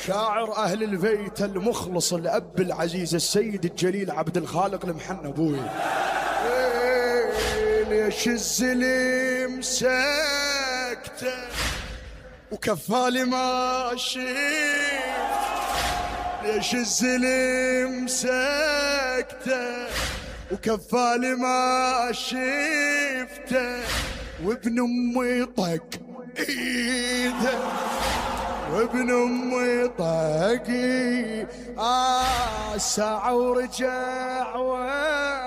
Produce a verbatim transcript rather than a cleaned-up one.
شاعر أهل البيت المخلص الأب العزيز السيد الجليل عبد الخالق المحنى أبوي. ليش الزلم سكته وكفالي ما شفت، ليش الزلم سكته وكفالي ما شفته، وابن امي طق ايده وابن امي طق آه ساعة ورجع